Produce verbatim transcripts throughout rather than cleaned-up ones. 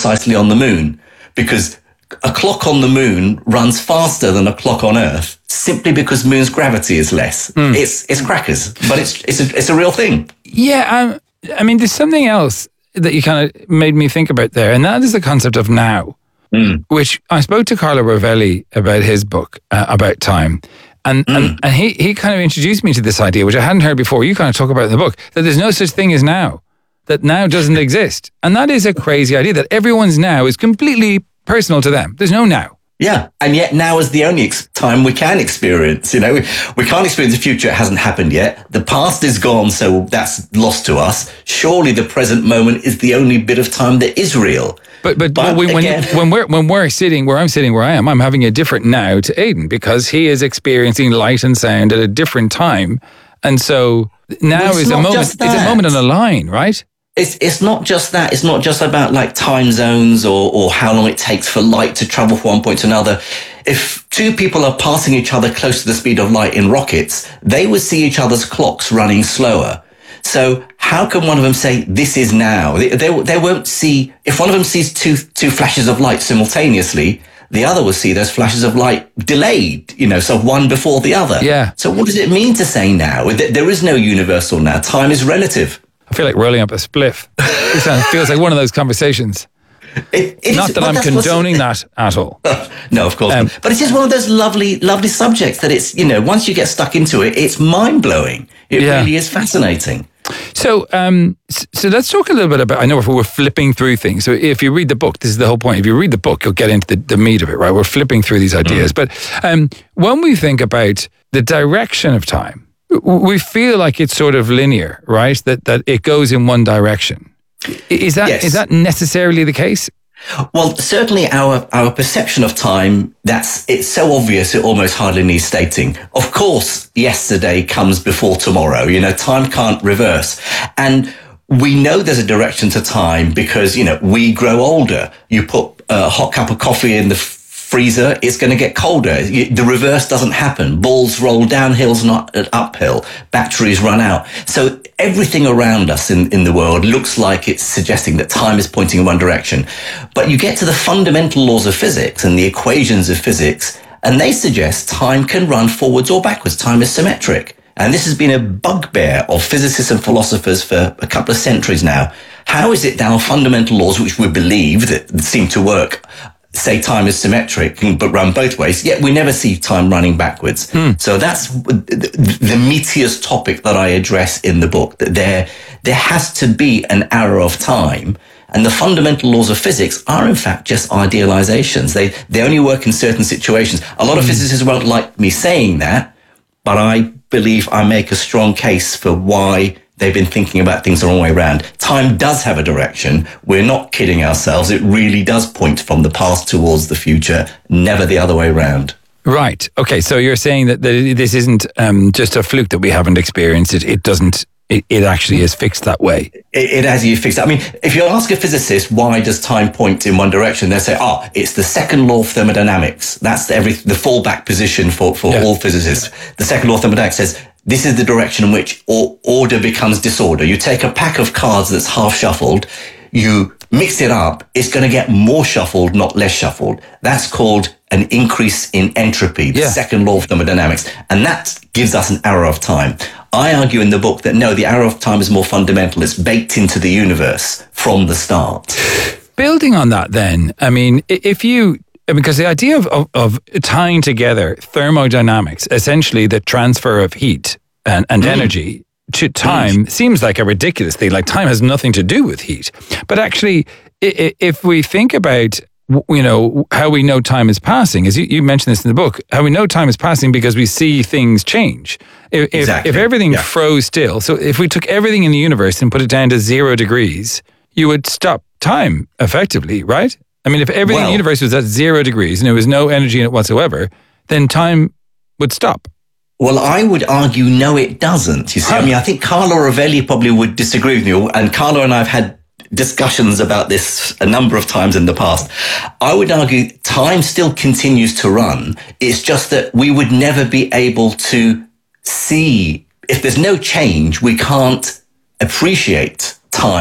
precisely on the moon, because a clock on the moon runs faster than a clock on Earth simply because moon's gravity is less. Mm. It's it's crackers, but it's it's a, it's a real thing. Yeah, um, I mean, there's something else that you kind of made me think about there, and that is the concept of now, mm. which I spoke to Carlo Rovelli about his book uh, about time. And, mm. and and he, he kind of introduced me to this idea, which I hadn't heard before. You kind of talk about it in the book, that there's no such thing as now, that now doesn't exist. And that is a crazy idea, that everyone's now is completely personal to them. There's no now. Yeah, and yet now is the only ex- time we can experience. You know, we, we can't experience the future. It hasn't happened yet. The past is gone, so that's lost to us. Surely the present moment is the only bit of time that is real. But but, but when, again, when we're when we're sitting where I'm sitting where I am, I'm having a different now to Aidan, because he is experiencing light and sound at a different time, and so now is a moment. It's a moment on a line, right? It's it's not just that. It's not just about like time zones or, or how long it takes for light to travel from one point to another. If two people are passing each other close to the speed of light in rockets, they would see each other's clocks running slower. So how can one of them say, this is now? They, they, they won't see, if one of them sees two two flashes of light simultaneously, the other will see those flashes of light delayed, you know, so one before the other. Yeah. So what does it mean to say now? There is no universal now. Time is relative. I feel like rolling up a spliff. It feels like one of those conversations. It, it not is, that I'm condoning that at all. No, of course um, not. But it's just one of those lovely, lovely subjects that it's, you know, once you get stuck into it, it's mind-blowing. It yeah. really is fascinating. So, um, so let's talk a little bit about, I know if we're flipping through things. So if you read the book, this is the whole point. If you read the book, you'll get into the, the meat of it, right? We're flipping through these ideas. Mm. But um, when we think about the direction of time, we feel like it's sort of linear, right? That that it goes in one direction. Is that yes. is that necessarily the case? Well, certainly our our perception of time, that's it's so obvious it almost hardly needs stating. Of course, yesterday comes before tomorrow. You know, time can't reverse. And we know there's a direction to time because, you know, we grow older. You put a hot cup of coffee in the freezer, it's going to get colder. The reverse doesn't happen. Balls roll down hills, not uphill. Batteries run out. So everything around us in, in the world looks like it's suggesting that time is pointing in one direction. But you get to the fundamental laws of physics and the equations of physics, and they suggest time can run forwards or backwards. Time is symmetric. And this has been a bugbear of physicists and philosophers for a couple of centuries now. How is it that our fundamental laws, which we believe that seem to work, say time is symmetric but run both ways, yet we never see time running backwards? Hmm. So that's the, the meatiest topic that I address in the book, that there there has to be an arrow of time, and the fundamental laws of physics are in fact just idealizations. They they only work in certain situations. A lot of hmm. physicists won't like me saying that, but I believe I make a strong case for why they've been thinking about things the wrong way around. Time does have a direction. We're not kidding ourselves. It really does point from the past towards the future, never the other way around. Right. Okay. So you're saying that this isn't um, just a fluke that we haven't experienced. It, it doesn't, it, it actually is fixed that way. It, it has you fixed. I mean, if you ask a physicist, why does time point in one direction? They'll say, oh, it's the second law of thermodynamics. That's the, every, the fallback position for, for yeah. all physicists. The second law of thermodynamics says, this is the direction in which order becomes disorder. You take a pack of cards that's half shuffled, you mix it up, it's going to get more shuffled, not less shuffled. That's called an increase in entropy, the yeah. second law of thermodynamics. And that gives us an arrow of time. I argue in the book that no, the arrow of time is more fundamental. It's baked into the universe from the start. Building on that then, I mean, if you... Because the idea of, of, of tying together thermodynamics, essentially the transfer of heat and, and mm. energy to time, mm. seems like a ridiculous thing. Like time has nothing to do with heat. But actually, if we think about, you know, how we know time is passing, as you, you mentioned this in the book, how we know time is passing because we see things change. If, exactly. if everything yeah. froze still, so if we took everything in the universe and put it down to zero degrees, you would stop time effectively, right? I mean, if everything well, in the universe was at zero degrees and there was no energy in it whatsoever, then time would stop. Well, I would argue, no, it doesn't. You see, huh. I mean, I think Carlo Rovelli probably would disagree with you, and Carlo and I have had discussions about this a number of times in the past. I would argue time still continues to run. It's just that we would never be able to see, if there's no change, we can't appreciate time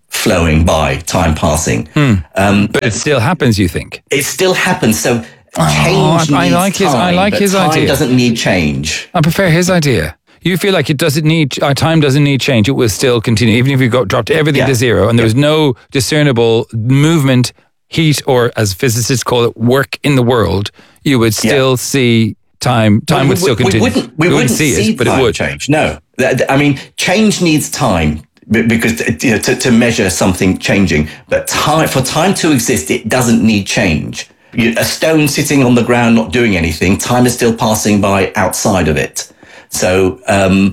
flowing by, time passing. Hmm. Um, but it still happens, you think? It still happens. So oh, change I, I like time, his. I like his time idea. Doesn't need change. I prefer his idea. You feel like it doesn't need, our time doesn't need change. It will still continue, even if you got dropped everything yeah. to zero, and there was no discernible movement, heat, or as physicists call it, work in the world. You would still yeah. see time. Time well, would we, still continue. We wouldn't. We, we wouldn't, wouldn't see, see it, but it would change. No, I mean, change needs time. Because you know, to, to measure something changing, but time for time to exist, it doesn't need change. You, a stone sitting on the ground not doing anything, time is still passing by outside of it. So um,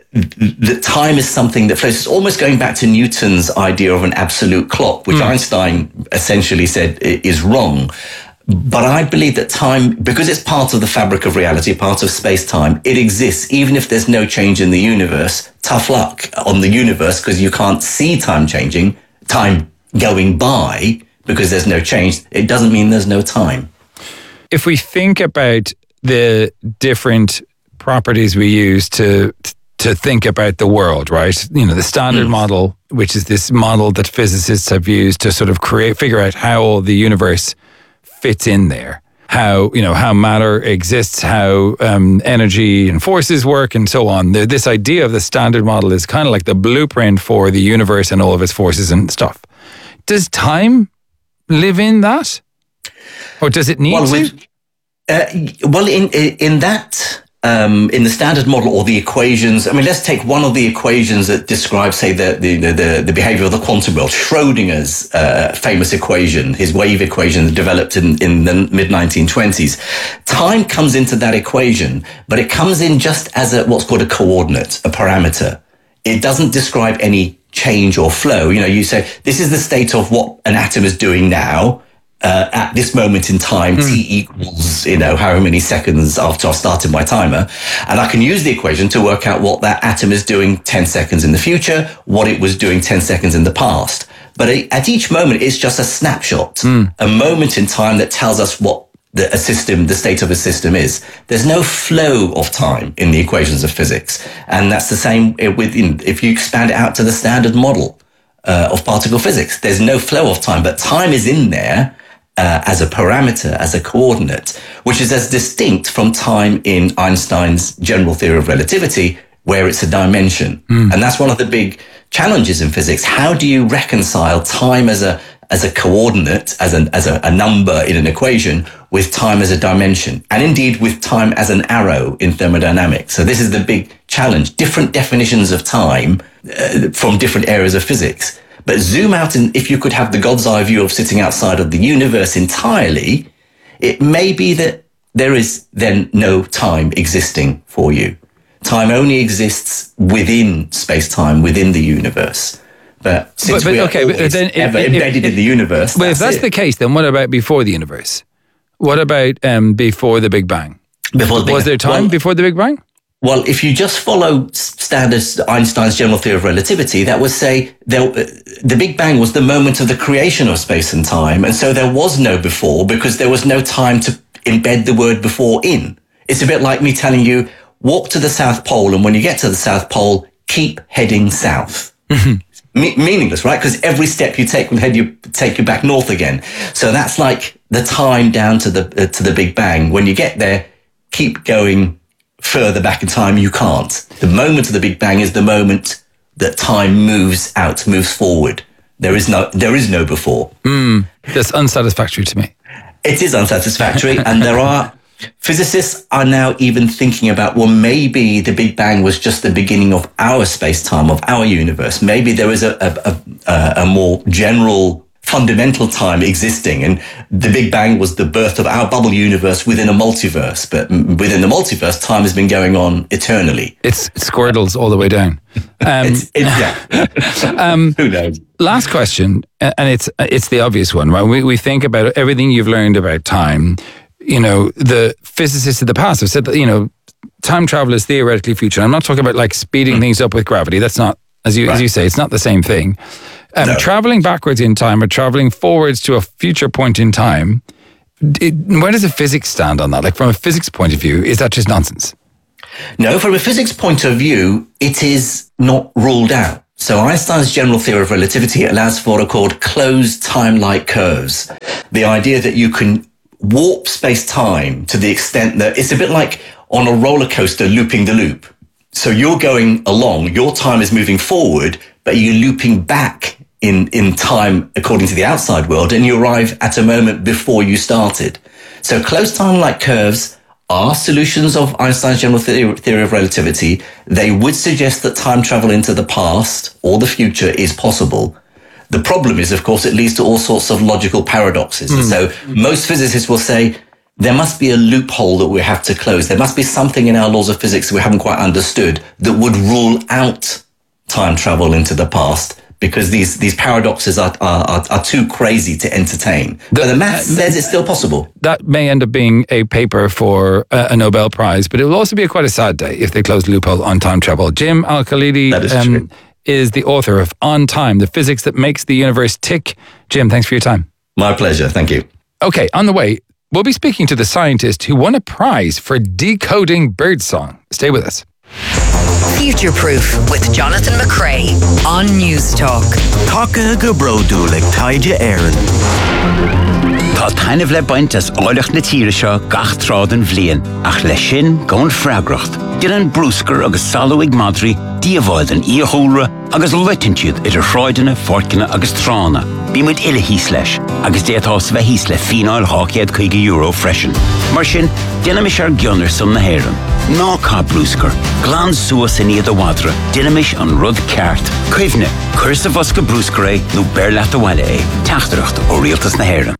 the time is something that flows. It's almost going back to Newton's idea of an absolute clock, which mm. Einstein essentially said is wrong. But I believe that time, because it's part of the fabric of reality, part of space-time, it exists even if there's no change in the universe. Tough luck on the universe because you can't see time changing, time going by because there's no change. It doesn't mean there's no time. If we think about the different properties we use to to think about the world, right? You know, the standard mm. model, which is this model that physicists have used to sort of create, figure out how the universe fits in there, how, you know, how matter exists, how um, energy and forces work and so on. The, this idea of the standard model is kind of like the blueprint for the universe and all of its forces and stuff. Does time live in that? Or does it need well, to? Uh, well, in, in that... Um, in the standard model or the equations, I mean, let's take one of the equations that describes, say, the the the, the behavior of the quantum world. Schrodinger's uh, famous equation, his wave equation, developed in in the mid nineteen twenties. Time comes into that equation, but it comes in just as a what's called a coordinate, a parameter. It doesn't describe any change or flow. You know, you say this is the state of what an atom is doing now. Uh, at this moment in time, mm. t equals, you know, however many seconds after I've started my timer. And I can use the equation to work out what that atom is doing ten seconds in the future, what it was doing ten seconds in the past. But at each moment, it's just a snapshot, mm. a moment in time that tells us what the a system, the state of a system is. There's no flow of time in the equations of physics. And that's the same with, if you expand it out to the standard model uh, of particle physics, there's no flow of time, but time is in there. Uh, as a parameter, as a coordinate, which is as distinct from time in Einstein's general theory of relativity, where it's a dimension. Mm. And that's one of the big challenges in physics. How do you reconcile time as a as a coordinate, as, an, as a, a number in an equation, with time as a dimension, and indeed with time as an arrow in thermodynamics? So this is the big challenge. Different definitions of time uh, from different areas of physics. But zoom out, and if you could have the God's eye view of sitting outside of the universe entirely, it may be that there is then no time existing for you. Time only exists within space-time, within the universe. But since but, but, we are okay, but then ever if, embedded if, in the universe, well, that's if that's it. the case, then what about before the universe? What about um, before the Big Bang? Before the Big Was there time well, before the Big Bang? Well, if you just follow standard Einstein's general theory of relativity, that would say there, the Big Bang was the moment of the creation of space and time. And so there was no before because there was no time to embed the word before in. It's a bit like me telling you, walk to the South Pole. And when you get to the South Pole, keep heading south. Me- meaningless, right? Because every step you take will head you, take you back north again. So that's like the time down to the, uh, to the Big Bang. When you get there, keep going further back in time, you can't. The moment of the Big Bang is the moment that time moves out, moves forward. There is no, there is no before. Mm, that's unsatisfactory to me. It is unsatisfactory, and there are physicists are now even thinking about, well, maybe the Big Bang was just the beginning of our space-time, of our universe. Maybe there is a a, a, a more general fundamental time existing, and the Big Bang was the birth of our bubble universe within a multiverse. But within the multiverse, time has been going on eternally. It's Squirtles all the way down. Um, it's, it's, yeah. um, Who knows? Last question, and it's it's the obvious one, right? We we think about everything you've learned about time. You know, the physicists of the past have said that, you know, time travel is theoretically future. I'm not talking about like speeding mm. things up with gravity. That's not, as you right. as you say, it's not the same thing. Um, no. Traveling backwards in time or traveling forwards to a future point in time, it, where does the physics stand on that? Like from a physics point of view, is that just nonsense? No, from a physics point of view, it is not ruled out. So Einstein's general theory of relativity allows for what are called closed time-like curves. The idea that you can warp space-time to the extent that it's a bit like on a roller coaster looping the loop. So you're going along, your time is moving forward, but you're looping back in, in time according to the outside world, and you arrive at a moment before you started. So closed time-like curves are solutions of Einstein's general theory, theory of relativity. They would suggest that time travel into the past or the future is possible. The problem is, of course, it leads to all sorts of logical paradoxes. Mm. And so most physicists will say, there must be a loophole that we have to close. There must be something in our laws of physics we haven't quite understood that would rule out time travel into the past, because these, these paradoxes are, are, are too crazy to entertain. The, but the math uh, says it's still possible. That may end up being a paper for a, a Nobel Prize, but it will also be a quite a sad day if they close the loophole on time travel. Jim Al-Khalidi is, um, is the author of On Time, the physics that makes the universe tick. Jim, thanks for your time. My pleasure. Thank you. Okay, on the way, we'll be speaking to the scientist who won a prize for decoding birdsong. Stay with us. Future Proof with Jonathan McCrea on News Talk. Taka go broúleg taide éireann. Tá tainmh le baint as áileach na tíre seo gach trád an bhliain, ach le sin gón freagracht. Dir an brúscar agus salúig madri, díomháid an íothúra agus leitintúd idir shráideanna, forcanna agus trána. Bí muid ile hís leis, agus déatás bheith hís le fínáil hácéad chuige euro freisin. Mar sin, déanamis ar gionnar son na héireann. Ná cá brúscar, glán suas in iad a wadra, déanamis an rud ceart. Cuimhne, chuir sa bhosca brúscar é nó bear leat a bhaile é, teachtareacht ó rialtas na héireann.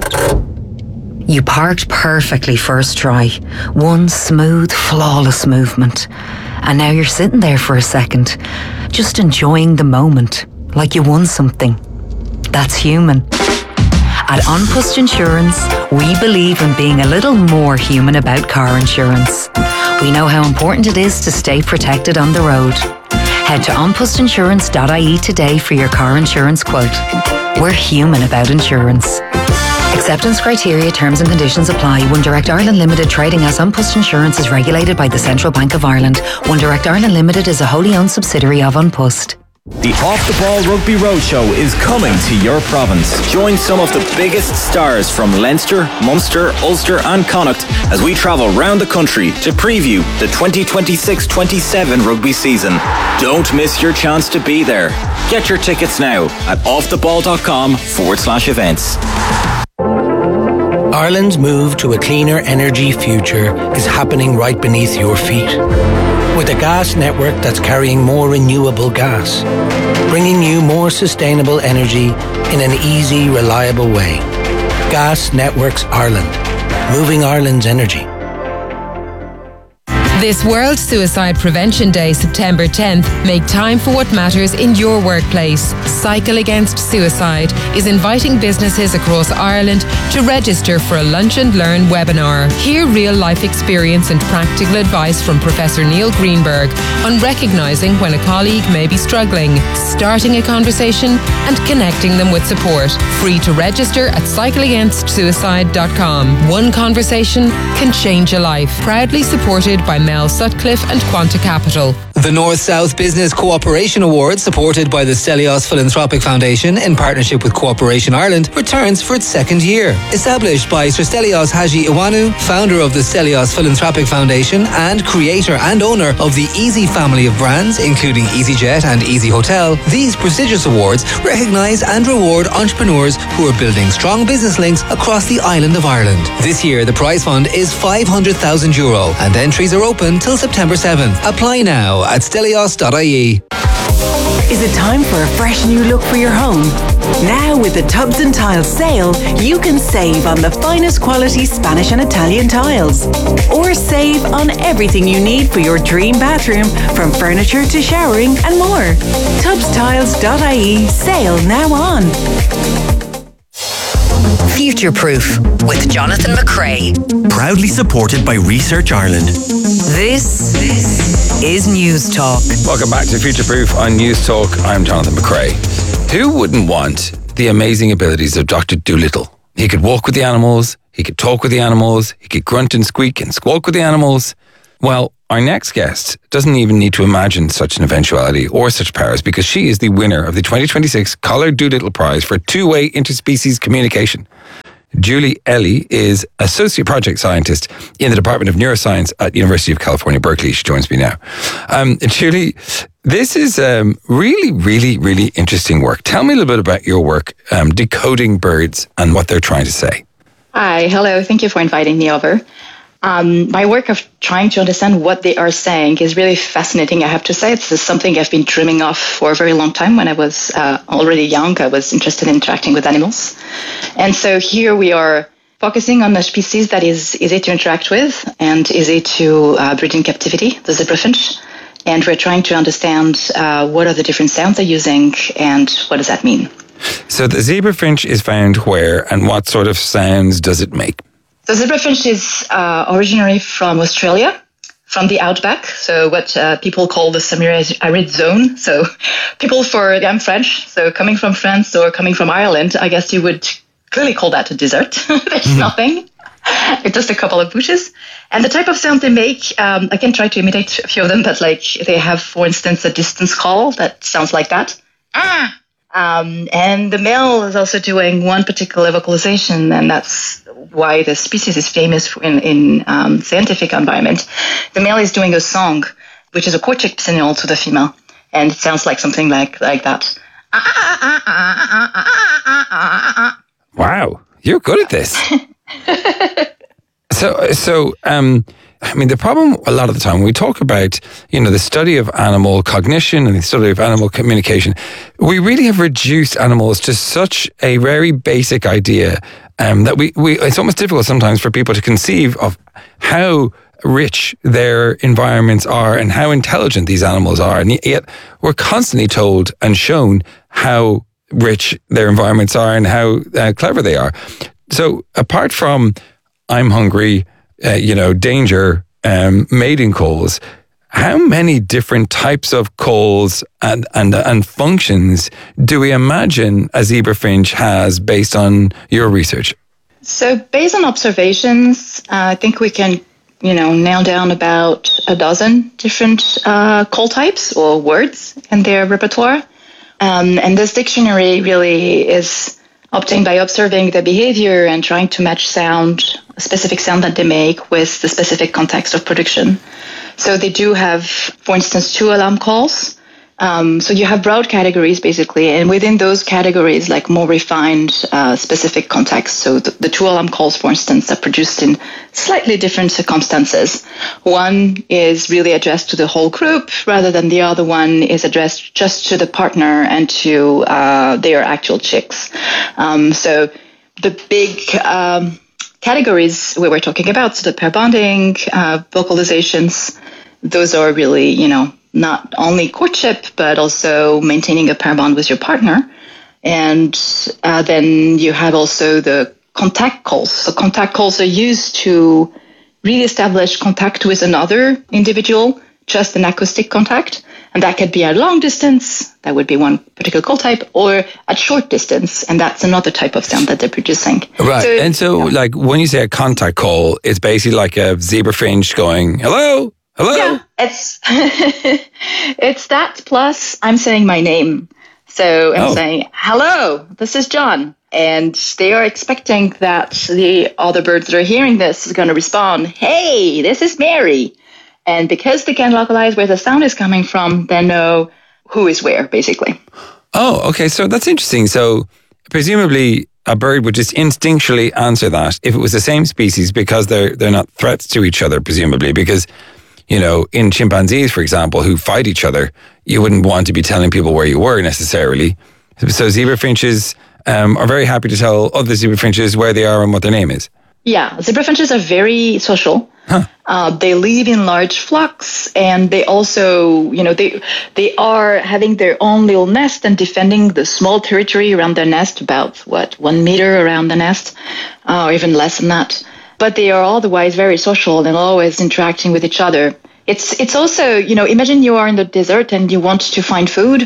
You parked perfectly first try. One smooth, flawless movement. And now you're sitting there for a second, just enjoying the moment, like you won something. That's human. At An Post Insurance, we believe in being a little more human about car insurance. We know how important it is to stay protected on the road. Head to an post insurance dot I E today for your car insurance quote. We're human about insurance. Acceptance criteria, terms and conditions apply. One Direct Ireland Limited, trading as An Post Insurance, is regulated by the Central Bank of Ireland. One Direct Ireland Limited is a wholly owned subsidiary of An Post. The Off the Ball Rugby Roadshow is coming to your province. Join some of the biggest stars from Leinster, Munster, Ulster and Connacht as we travel round the country to preview the twenty twenty-six twenty-seven rugby season. Don't miss your chance to be there. Get your tickets now at offtheball.com forward slash events. Ireland's move to a cleaner energy future is happening right beneath your feet. With a gas network that's carrying more renewable gas, bringing you more sustainable energy in an easy, reliable way. Gas Networks Ireland, moving Ireland's energy. This World Suicide Prevention Day, September tenth, make time for what matters in your workplace. Cycle Against Suicide is inviting businesses across Ireland to register for a Lunch and Learn webinar. Hear real-life experience and practical advice from Professor Neil Greenberg on recognising when a colleague may be struggling, starting a conversation and connecting them with support. Free to register at cycle against suicide dot com. One conversation can change a life. Proudly supported by Mel Sutcliffe and Quanta Capital. The North-South Business Cooperation Award, supported by the Stelios Philanthropic Foundation in partnership with Cooperation Ireland, returns for its second year. Established by Sir Stelios Haji Iwanu, founder of the Stelios Philanthropic Foundation and creator and owner of the Easy family of brands, including EasyJet and Easy Hotel, these prestigious awards recognise and reward entrepreneurs who are building strong business links across the island of Ireland. This year, the prize fund is five hundred thousand euro and entries are open till September seventh. Apply now at stelios dot I E. Is it time for a fresh new look for your home? Now with the Tubs and Tiles sale, you can save on the finest quality Spanish and Italian tiles. Or save on everything you need for your dream bathroom, from furniture to showering and more. tubs tiles dot I E, sale now on. Future Proof with Jonathan McCrea. Proudly supported by Research Ireland. This, this is News Talk. Welcome back to Future Proof on News Talk. I'm Jonathan McCrea. Who wouldn't want the amazing abilities of Doctor Dolittle? He could walk with the animals, he could talk with the animals, he could grunt and squeak and squawk with the animals. Well, our next guest doesn't even need to imagine such an eventuality or such powers, because she is the winner of the twenty twenty-six Collard Doolittle Prize for two-way interspecies communication. Julie Ellie is Associate Project Scientist in the Department of Neuroscience at University of California, Berkeley. She joins me now. Um, Julie, this is um, really, really, really interesting work. Tell me a little bit about your work, um, decoding birds and what they're trying to say. Hi, hello. Thank you for inviting me over. Um, my work of trying to understand what they are saying is really fascinating, I have to say. It's something I've been dreaming of for a very long time. When I was uh, already young, I was interested in interacting with animals. And so here we are focusing on a species that is easy to interact with and easy to uh, breed in captivity, the zebrafinch. And we're trying to understand uh, what are the different sounds they're using and what does that mean. So the zebrafinch is found where, and what sort of sounds does it make? The zebrafinch is uh, originally from Australia, from the outback, so what uh, people call the semi-arid zone. So people for, I'm French, so coming from France or coming from Ireland, I guess you would clearly call that a desert. There's mm-hmm. nothing. It's just a couple of bushes. And the type of sound they make, um, I can try to imitate a few of them, but like they have, for instance, a distance call that sounds like that. Ah! Um, and the male is also doing one particular vocalization, and that's why the species is famous in, in um, scientific environment. The male is doing a song, which is a courtship signal to the female, and it sounds like something like like that. Wow, you're good at this. so, so um, I mean, the problem a lot of the time when we talk about, you know, the study of animal cognition and the study of animal communication, we really have reduced animals to such a very basic idea um, that we, we, it's almost difficult sometimes for people to conceive of how rich their environments are and how intelligent these animals are. And yet we're constantly told and shown how rich their environments are and how uh, clever they are. So apart from I'm hungry, Uh, you know, danger, um, mating calls. How many different types of calls and, and, and functions do we imagine a zebrafinch has based on your research? So based on observations, uh, I think we can, you know, nail down about a dozen different uh, call types or words in their repertoire. Um, and this dictionary really is obtained by observing the behavior and trying to match sound, a specific sound that they make, with the specific context of production. So they do have, for instance, two alarm calls. Um, so you have broad categories, basically, and within those categories, like more refined, uh, specific context. So the, the two alarm calls, for instance, are produced in slightly different circumstances. One is really addressed to the whole group, rather than the other one is addressed just to the partner and to uh, their actual chicks. Um, so the big um, categories we were talking about, so the pair bonding, uh, vocalizations, those are really, you know, not only courtship, but also maintaining a pair bond with your partner. And uh, then you have also the contact calls. So contact calls are used to really establish contact with another individual, just an acoustic contact. And that could be at long distance, that would be one particular call type, or at short distance, and that's another type of sound that they're producing. Right, so, and so yeah. like when you say a contact call, it's basically like a zebrafinch going, hello? Hello? Yeah, it's it's that plus I'm saying my name. So I'm oh. saying, hello, this is John. And they are expecting that the other birds that are hearing this is going to respond, hey, this is Mary. And because they can localize where the sound is coming from, they know who is where, basically. Oh, okay. So that's interesting. So presumably a bird would just instinctually answer that if it was the same species, because they're they're not threats to each other, presumably, because, you know, in chimpanzees, for example, who fight each other, you wouldn't want to be telling people where you were necessarily. So zebrafinches um, are very happy to tell other zebrafinches where they are and what their name is. Yeah, zebrafinches are very social. Huh. Uh, they live in large flocks, and they also, you know, they they are having their own little nest and defending the small territory around their nest, about, what, one meter around the nest, uh, or even less than that. But they are otherwise very social and always interacting with each other. It's it's also, you know, imagine you are in the desert and you want to find food.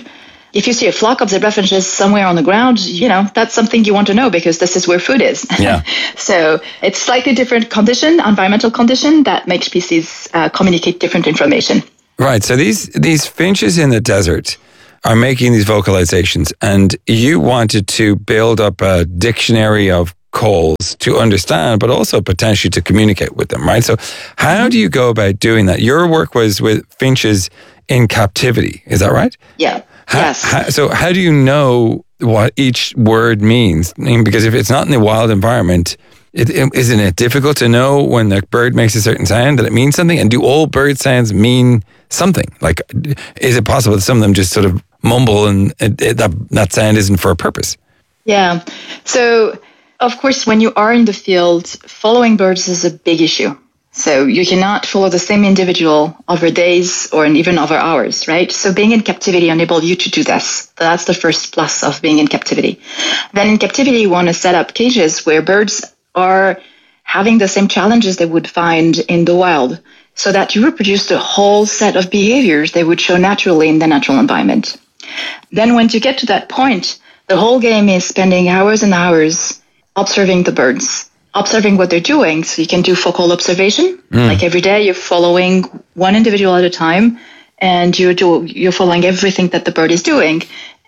if you see a flock of zebrafinches somewhere on the ground, you know, that's something you want to know because this is where food is. Yeah. So it's slightly different condition, environmental condition that makes species uh, communicate different information. Right. So these these finches in the desert are making these vocalizations, and you wanted to build up a dictionary of calls to understand, but also potentially to communicate with them, right? So how do you go about doing that? Your work was with finches in captivity. Is that right? Yeah. How, yes. How, so how do you know what each word means? I mean, because if it's not in the wild environment, it, it, isn't it difficult to know when the bird makes a certain sound that it means something? And do all bird sounds mean something? Like, is it possible that some of them just sort of mumble and it, it, that, that sound isn't for a purpose? Yeah. So, of course, when you are in the field, following birds is a big issue. So you cannot follow the same individual over days or even over hours, right? So being in captivity enables you to do this. That's the first plus of being in captivity. Then in captivity, you want to set up cages where birds are having the same challenges they would find in the wild so that you reproduce the whole set of behaviors they would show naturally in the natural environment. Then once you get to that point, the whole game is spending hours and hours observing the birds, observing what they're doing. So you can do focal observation. Mm. Like every day you're following one individual at a time and you're, do, you're following everything that the bird is doing.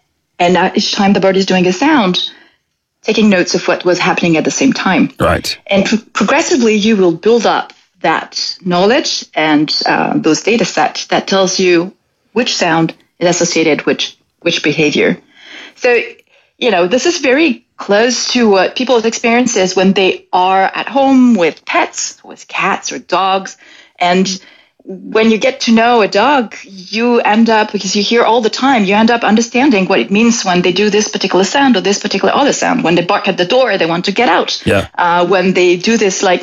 And each time the bird is doing a sound, taking notes of what was happening at the same time. Right. And pro- progressively you will build up that knowledge and uh, those data sets that tells you which sound is associated with which behavior. So, you know, this is very close to what people's experiences when they are at home with pets, with cats or dogs. And when you get to know a dog, you end up, because you hear all the time, you end up understanding what it means when they do this particular sound or this particular other sound. When they bark at the door, they want to get out. Yeah. Uh, when they do this, like,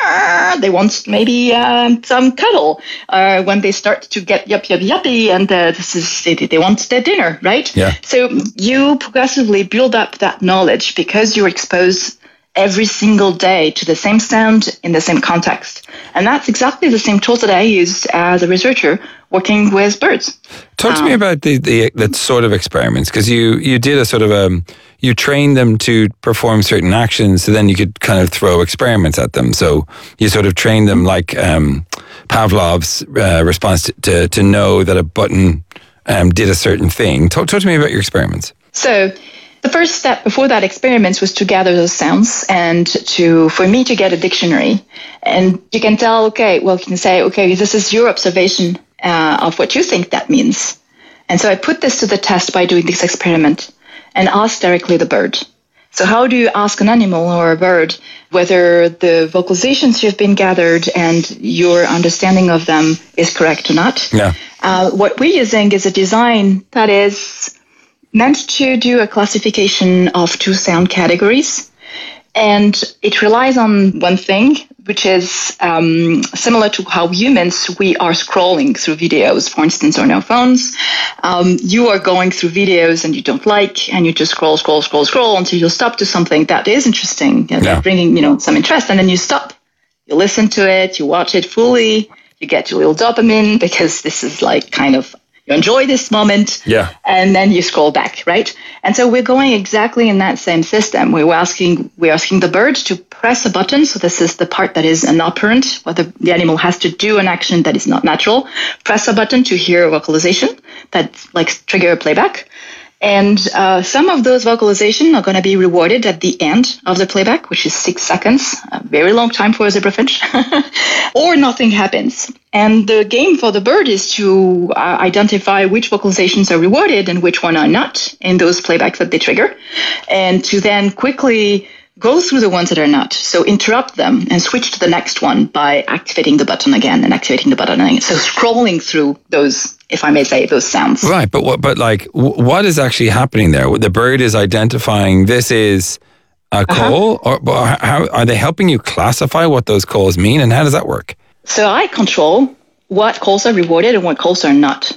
they want maybe uh, some cuddle. Uh, when they start to get yup, yup, yuppy, and uh, this is they, they want their dinner, right? Yeah. So you progressively build up that knowledge because you're exposed every single day to the same sound in the same context. And that's exactly the same tools that I used as a researcher working with birds. Talk to um, me about the, the that sort of experiments, because you, you did a sort of a, you trained them to perform certain actions, so then you could kind of throw experiments at them. So you sort of trained them like um, Pavlov's uh, response to, to, to know that a button um, did a certain thing. Talk, talk to me about your experiments. So the first step before that experiment was to gather those sounds and to, for me to get a dictionary. And you can tell, okay, well, you can say, okay, this is your observation uh, of what you think that means. And so I put this to the test by doing this experiment and asked directly the bird. So how do you ask an animal or a bird whether the vocalizations you've been gathered and your understanding of them is correct or not? Yeah. Uh, what we're using is a design that is meant to do a classification of two sound categories. And it relies on one thing, which is um, similar to how humans, we are scrolling through videos, for instance, on our phones. Um, you are going through videos and you don't like, and you just scroll, scroll, scroll, scroll until you stop to something that is interesting, and yeah. bringing, you know, some interest, and then you stop. You listen to it, you watch it fully, you get your little dopamine because this is like kind of, you enjoy this moment, yeah, and then you scroll back, right? And so we're going exactly in that same system. We're asking we're asking the bird to press a button. So this is the part that is an operant, where the, the animal has to do an action that is not natural. Press a button to hear a vocalization that like trigger a playback. And uh, some of those vocalizations are going to be rewarded at the end of the playback, which is six seconds, a very long time for a zebrafinch, or nothing happens. And the game for the bird is to uh, identify which vocalizations are rewarded and which one are not in those playbacks that they trigger, and to then quickly go through the ones that are not. So interrupt them and switch to the next one by activating the button again and activating the button again. So scrolling through those, if I may say, those sounds. Right, but what? But like, what is actually happening there? The bird is identifying this is a call, uh-huh. or how are they helping you classify what those calls mean, and how does that work? So I control what calls are rewarded and what calls are not.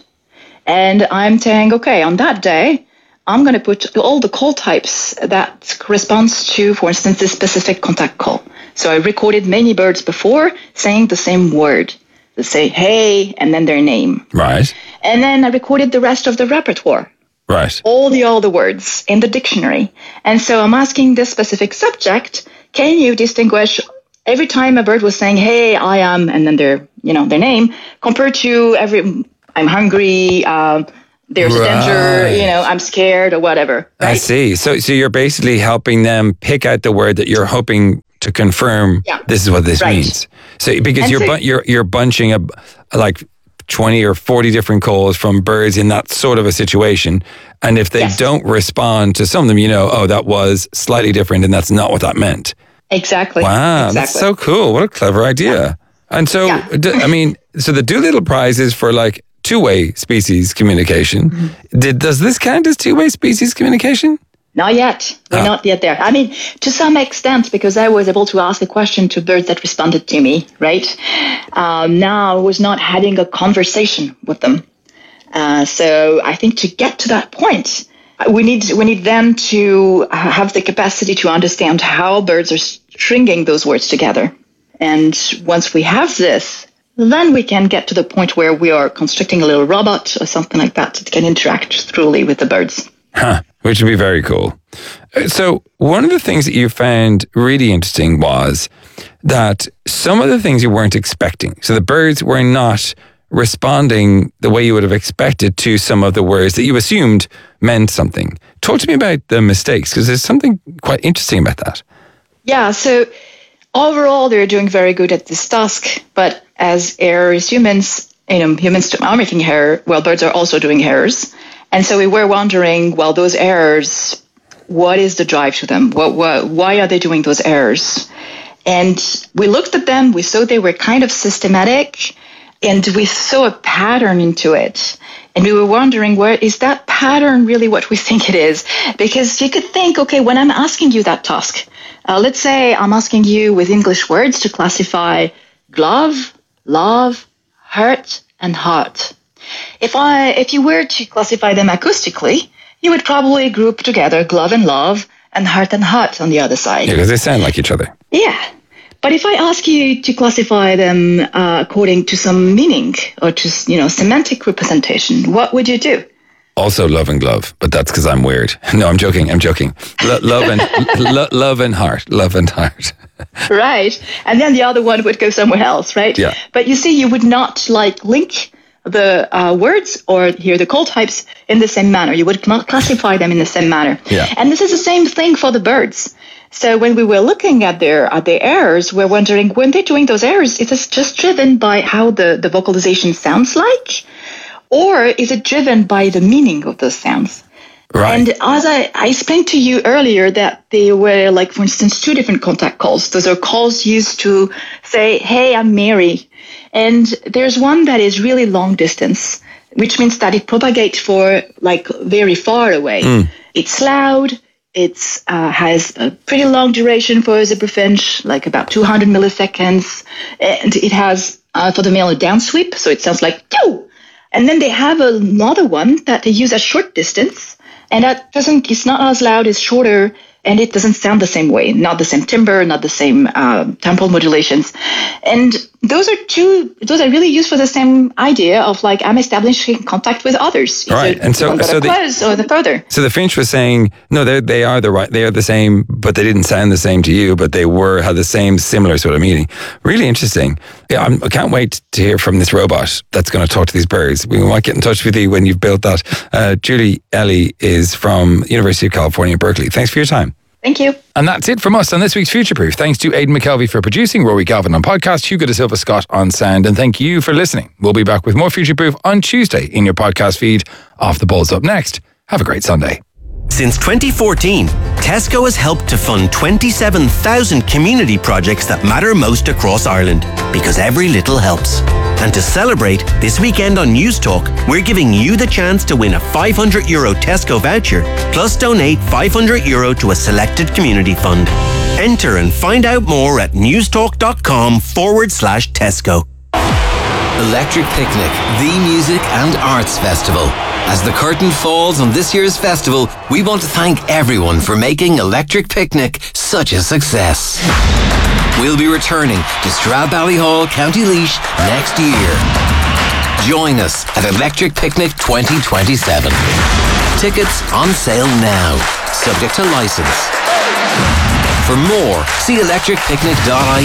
And I'm saying, okay, on that day, I'm going to put all the call types that corresponds to, for instance, this specific contact call. So I recorded many birds before saying the same word. They say, hey, and then their name. Right. And then I recorded the rest of the repertoire. Right. All the other words in the dictionary. And so I'm asking this specific subject, can you distinguish every time a bird was saying, hey, I am, and then their, you know, their name, compared to every, I'm hungry, um, there's Right. danger, you know, I'm scared or whatever. Right? I see. So, so you're basically helping them pick out the word that you're hoping to confirm. Yeah. This is what this Right. means. So, because And you're so- bu- you're you're bunching a like twenty or forty different calls from birds in that sort of a situation, and if they Yes. don't respond to some of them, you know, oh, that was slightly different, and that's not what that meant. Exactly. Wow, exactly. that's so cool. What a clever idea. And so, Yeah. d- I mean, so the Doolittle Prize is for like two-way species communication. Mm-hmm. Did, does this count as two-way species communication? Not yet. We're Ah. not yet there. I mean, to some extent, because I was able to ask a question to birds that responded to me, right? Um, now I was not having a conversation with them. Uh, so I think to get to that point, we need we need them to have the capacity to understand how birds are stringing those words together. And once we have this, then we can get to the point where we are constructing a little robot or something like that that can interact truly with the birds. Huh, which would be very cool. Uh, So one of the things that you found really interesting was that some of the things you weren't expecting. So the birds were not responding the way you would have expected to some of the words that you assumed meant something. Talk to me about the mistakes, because there's something quite interesting about that. Yeah, so overall they're doing very good at this task, but as errors humans, you know, humans are making error, well, birds are also doing errors. And so we were wondering, well, those errors, what is the drive to them? What, what, why are they doing those errors? And we looked at them, we saw they were kind of systematic, and we saw a pattern into it. And we were wondering, where is that pattern really what we think it is? Because you could think, okay, when I'm asking you that task, uh, let's say I'm asking you with English words to classify glove, love, hurt, and heart. If I, if you were to classify them acoustically, you would probably group together glove and love and heart and heart on the other side. Yeah, because they sound like each other. Yeah. But if I ask you to classify them uh, according to some meaning or to, you know, semantic representation, what would you do? Also love and glove, but that's because I'm weird. No, I'm joking. I'm joking. Lo- love and lo- love and heart. Love and heart. Right. And then the other one would go somewhere else, right? Yeah. But you see, you would not like link the uh, words or here the call types in the same manner. You would not classify them in the same manner. Yeah. And this is the same thing for the birds. So when we were looking at their at their errors, we're wondering, when they're doing those errors, is this just driven by how the, the vocalization sounds like? Or is it driven by the meaning of those sounds? Right. And as I, I explained to you earlier that they were, like, for instance, two different contact calls. Those are calls used to say, hey, I'm Mary. And there's one that is really long distance, which means that it propagates for, like, very far away. Mm. It's loud. It uh, has a pretty long duration for a zebrafinch, like about two hundred milliseconds. And it has, uh, for the male, a down sweep. So it sounds like, Pew! And then they have another one that they use at short distance. And that doesn't, it's not as loud, it's shorter, and it doesn't sound the same way. Not the same timbre, not the same uh, temporal modulations. And those are two, those are really used for the same idea of, like, I'm establishing contact with others. Right. And so, the so the, close or the further. so the finch was saying, no, they they are the right, they are the same, but they didn't sound the same to you, but they were, had the same similar sort of meaning. Really interesting. Yeah, I'm, I can't wait to hear from this robot that's going to talk to these birds. We might get in touch with you when you've built that. Uh, Julie Ellie is from University of California, Berkeley. Thanks for your time. Thank you. And that's it from us on this week's Future Proof. Thanks to Aidan McKelvey for producing, Rory Galvin on podcast, Hugo de Silva Scott on sound, and thank you for listening. We'll be back with more Future Proof on Tuesday in your podcast feed. Off the Balls up next. Have a great Sunday. Since twenty fourteen, Tesco has helped to fund twenty-seven thousand community projects that matter most across Ireland, because every little helps. And to celebrate, this weekend on News Talk, we're giving you the chance to win a five hundred euro Tesco voucher, plus donate five hundred euro to a selected community fund. Enter and find out more at newstalk.com forward slash Tesco. Electric Picnic, the music and arts festival. As the curtain falls on this year's festival, we want to thank everyone for making Electric Picnic such a success. We'll be returning to Stradbally Hall, County Laois next year. Join us at Electric Picnic twenty twenty-seven. Tickets on sale now, subject to licence. For more, see electric picnic dot I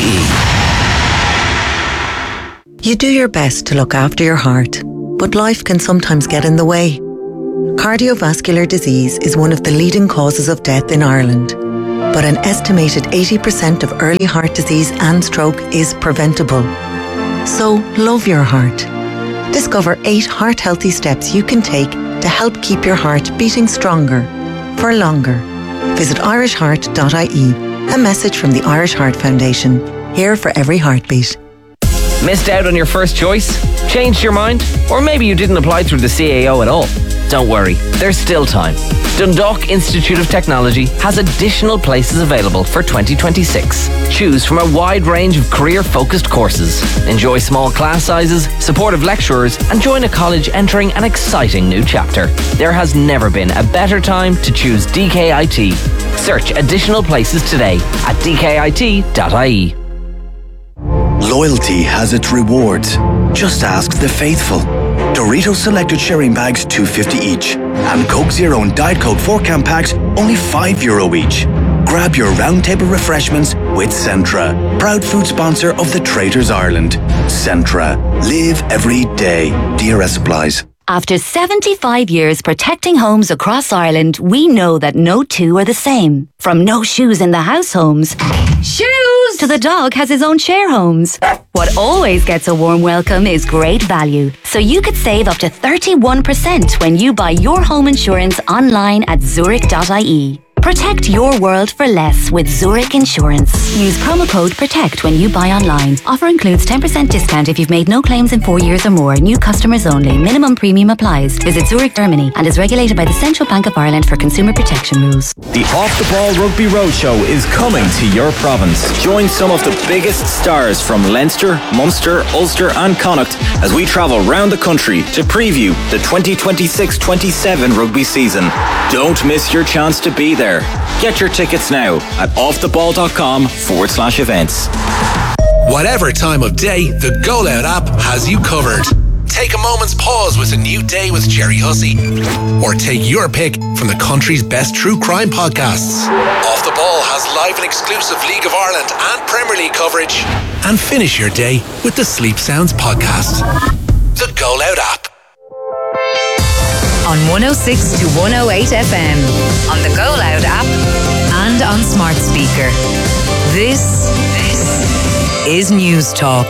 E. You do your best to look after your heart, but life can sometimes get in the way. Cardiovascular disease is one of the leading causes of death in Ireland, but an estimated eighty percent of early heart disease and stroke is preventable. So, love your heart. Discover eight heart-healthy steps you can take to help keep your heart beating stronger, for longer. Visit irish heart dot I E, a message from the Irish Heart Foundation, here for every heartbeat. Missed out on your first choice? Changed your mind? Or maybe you didn't apply through the C A O at all? Don't worry, there's still time. Dundalk Institute of Technology has additional places available for twenty twenty-six. Choose from a wide range of career-focused courses. Enjoy small class sizes, supportive lecturers, and join a college entering an exciting new chapter. There has never been a better time to choose D K I T. Search additional places today at d k i t dot I E. Loyalty has its rewards. Just ask the faithful. Doritos Selected Sharing Bags, two fifty each. And Coke Zero and Diet Coke four can packs, only five euro each. Grab your roundtable refreshments with Centra, proud food sponsor of the Traders Ireland. Centra. Live every day. D R S supplies. After seventy-five years protecting homes across Ireland, we know that no two are the same. From no shoes in the house homes, shoes, to the dog has his own share homes. What always gets a warm welcome is great value. So you could save up to thirty-one percent when you buy your home insurance online at zurich dot I E. Protect your world for less with Zurich Insurance. Use promo code PROTECT when you buy online. Offer includes ten percent discount if you've made no claims in four years or more. New customers only. Minimum premium applies. Visit Zurich, Germany and is regulated by the Central Bank of Ireland for consumer protection rules. The Off the Ball Rugby Roadshow is coming to your province. Join some of the biggest stars from Leinster, Munster, Ulster and Connacht as we travel round the country to preview the twenty twenty-six twenty-seven rugby season. Don't miss your chance to be there. Get your tickets now at offtheball.com forward slash events. Whatever time of day, the Go Loud app has you covered. Take a moment's pause with a new day with Jerry Hussey. Or take your pick from the country's best true crime podcasts. Off the Ball has live and exclusive League of Ireland and Premier League coverage. And finish your day with the Sleep Sounds podcast. The Go Loud app. On one oh six to one oh eight F M, on the Go Loud app, and on smart speaker. This, this is News Talk.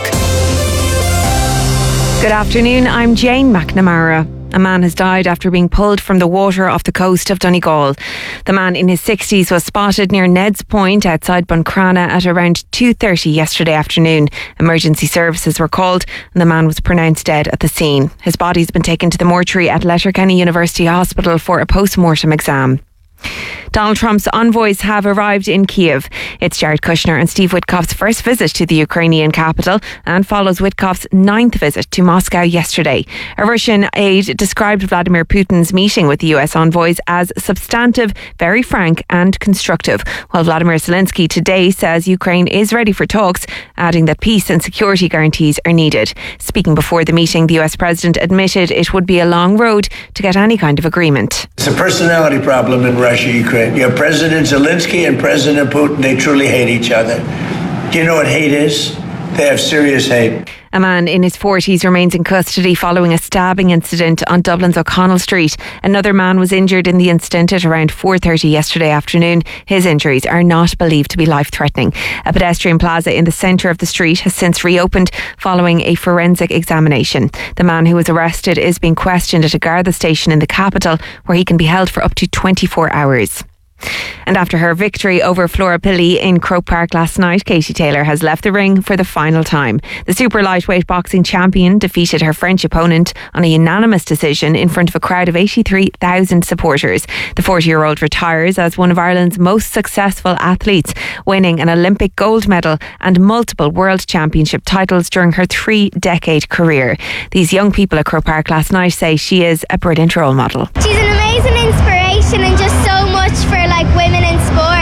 Good afternoon, I'm Jane McNamara. A man has died after being pulled from the water off the coast of Donegal. The man in his sixties was spotted near Ned's Point outside Buncrana at around two thirty yesterday afternoon. Emergency services were called and the man was pronounced dead at the scene. His body's been taken to the mortuary at Letterkenny University Hospital for a post-mortem exam. Donald Trump's envoys have arrived in Kiev. It's Jared Kushner and Steve Witkoff's first visit to the Ukrainian capital and follows Witkoff's ninth visit to Moscow yesterday. A Russian aide described Vladimir Putin's meeting with the U S envoys as substantive, very frank and constructive, while Vladimir Zelensky today says Ukraine is ready for talks, adding that peace and security guarantees are needed. Speaking before the meeting, the U S president admitted it would be a long road to get any kind of agreement. It's a personality problem in Russia, Ukraine. You have President Zelensky and President Putin. They truly hate each other. Do you know what hate is? They have serious hate. A man in his forties remains in custody following a stabbing incident on Dublin's O'Connell Street. Another man was injured in the incident at around four thirty yesterday afternoon. His injuries are not believed to be life-threatening. A pedestrian plaza in the centre of the street has since reopened following a forensic examination. The man who was arrested is being questioned at a Garda station in the capital, where he can be held for up to twenty-four hours. And after her victory over Flora Pilley in Croke Park last night, Katie Taylor has left the ring for the final time. The super lightweight boxing champion defeated her French opponent on a unanimous decision in front of a crowd of eighty-three thousand supporters. The forty-year-old retires as one of Ireland's most successful athletes, winning an Olympic gold medal and multiple world championship titles during her three-decade career. These young people at Croke Park last night say she is a brilliant role model. She's an amazing inspiration and just so much for like women in sport.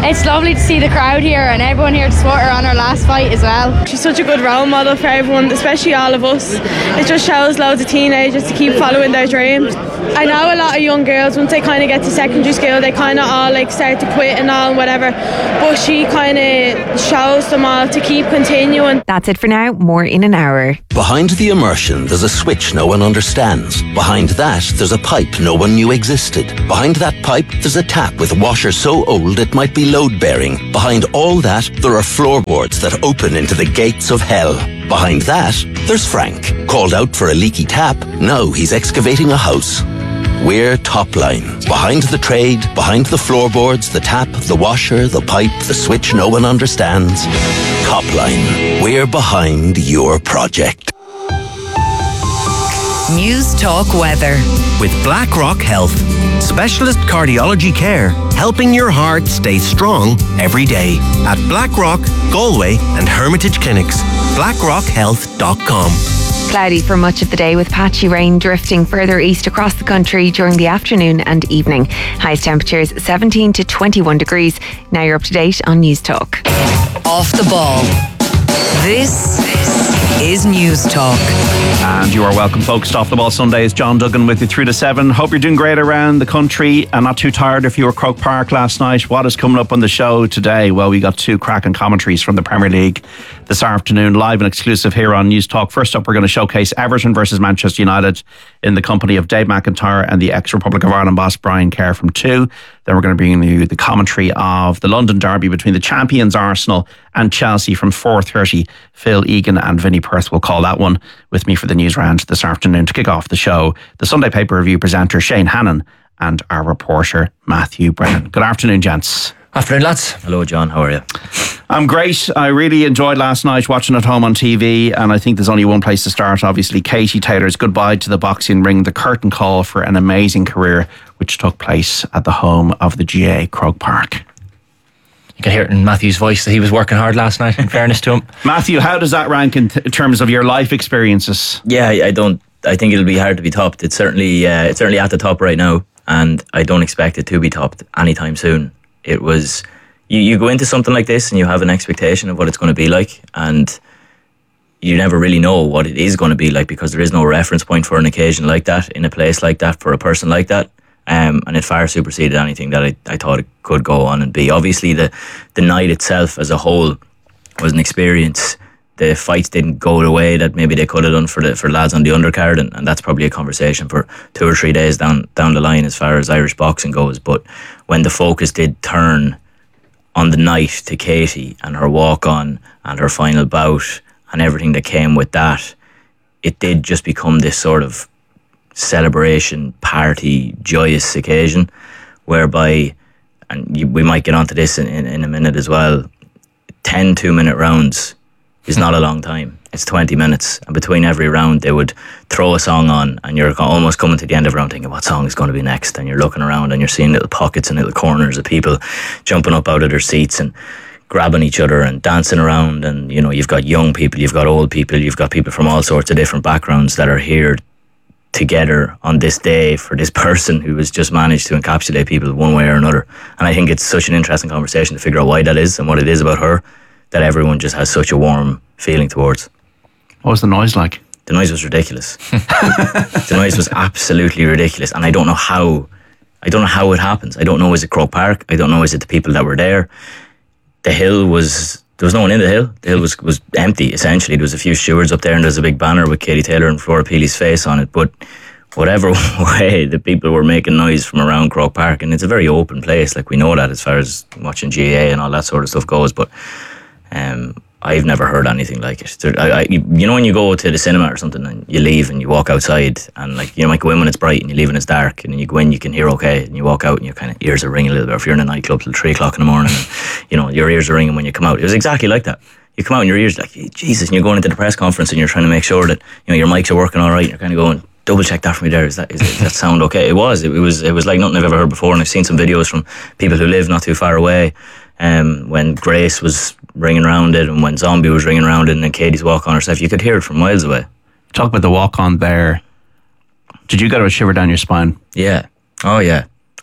It's lovely to see the crowd here and everyone here to support her on her last fight as well. She's such a good role model for everyone, especially all of us. It just shows loads of teenagers to keep following their dreams. I know a lot of young girls, once they kind of get to secondary school, they kind of all like start to quit and all and whatever, but she kind of shows them all to keep continuing. That's it for now. More in an hour. Behind the immersion, there's a switch no one understands. Behind that, there's a pipe no one knew existed. Behind that pipe, there's a tap with a washer so old it might be load-bearing. Behind all that, there are floorboards that open into the gates of hell. Behind that, there's Frank. Called out for a leaky tap, now he's excavating a house. We're Topline. Behind the trade, behind the floorboards, the tap, the washer, the pipe, the switch no one understands. Topline. We're behind your project. News Talk Weather. With BlackRock Health. Specialist cardiology care, helping your heart stay strong every day. At BlackRock, Galway and Hermitage Clinics. blackrock health dot com. Cloudy for much of the day with patchy rain drifting further east across the country during the afternoon and evening. Highest temperatures seventeen to twenty-one degrees. Now you're up to date on News Talk. Off the ball. This is News Talk. And you are welcome, folks, to Off the Ball Sundays. John Duggan with you through to seven. Hope you're doing great around the country and not too tired if you were Croke Park last night. What is coming up on the show today? Well, we got two cracking commentaries from the Premier League this afternoon, live and exclusive here on News Talk. First up, we're going to showcase Everton versus Manchester United in the company of Dave McIntyre and the ex-Republic of Ireland boss Brian Kerr from two. Then we're going to bring you the commentary of the London derby between the champions Arsenal and Chelsea from four thirty. Phil Egan and Vinnie Perth will call that one. With me for the news round this afternoon to kick off the show, the Sunday Paper Review presenter Shane Hannon and our reporter Matthew Brennan. Good afternoon, gents. Afternoon, lads. Hello, John. How are you? I'm great. I really enjoyed last night watching at home on T V, and I think there's only one place to start, obviously. Katie Taylor's goodbye to the boxing ring, the curtain call for an amazing career which took place at the home of the G A A Croke Park. You can hear it in Matthew's voice that he was working hard last night, in fairness to him. Matthew, how does that rank in, t- in terms of your life experiences? Yeah, I don't I think it'll be hard to be topped. It's certainly uh, it's certainly at the top right now, and I don't expect it to be topped anytime soon. It was You, you go into something like this and you have an expectation of what it's going to be like, and you never really know what it is going to be like because there is no reference point for an occasion like that, in a place like that, for a person like that. Um, and it far superseded anything that I, I thought it could go on and be. Obviously, the, the night itself as a whole was an experience. The fights didn't go the way that maybe they could have done for the for lads on the undercard, and, and that's probably a conversation for two or three days down down the line as far as Irish boxing goes. But when the focus did turn on the night to Katie and her walk-on and her final bout and everything that came with that, it did just become this sort of celebration, party, joyous occasion whereby, and you, we might get onto this in, in, in a minute as well, ten two-minute rounds is not a long time. It's twenty minutes, and between every round they would throw a song on, and you're almost coming to the end of the round thinking what song is going to be next, and you're looking around and you're seeing little pockets and little corners of people jumping up out of their seats and grabbing each other and dancing around. And you know, you've got young people, you've got old people, you've got people from all sorts of different backgrounds that are here together on this day for this person who has just managed to encapsulate people one way or another. And I think it's such an interesting conversation to figure out why that is and what it is about her that everyone just has such a warm feeling towards. What was the noise like? The noise was ridiculous. The noise was absolutely ridiculous, and I don't know how. I don't know how it happens. I don't know, is it Croke Park? I don't know, is it the people that were there? The hill was there was no one in the hill. The hill was was empty essentially. There was a few stewards up there, and there's a big banner with Katie Taylor and Flora Peely's face on it. But whatever way, the people were making noise from around Croke Park, and it's a very open place. Like, we know that as far as watching G A A and all that sort of stuff goes, but. Um, I've never heard anything like it. There, I, I, you know, when you go to the cinema or something and you leave and you walk outside, and like, you might go in when it's bright and you leave when it's dark, and then you go in, you can hear okay, and you walk out and your kind of ears are ringing a little bit. If you're in a nightclub till three o'clock in the morning, and, you know, your ears are ringing when you come out. It was exactly like that. You come out and your ears are like, Jesus, and you're going into the press conference and you're trying to make sure that, you know, your mics are working all right. And you're kind of going, double check that for me there. Is that, is, does that sound okay? It was. It, it was. It was like nothing I've ever heard before. And I've seen some videos from people who live not too far away. Um, when Grace was ringing around it, and when Zombie was ringing around it, and then Katie's walk on herself, you could hear it from miles away. Talk about the walk on there. Did you get a shiver down your spine? Yeah. Oh yeah.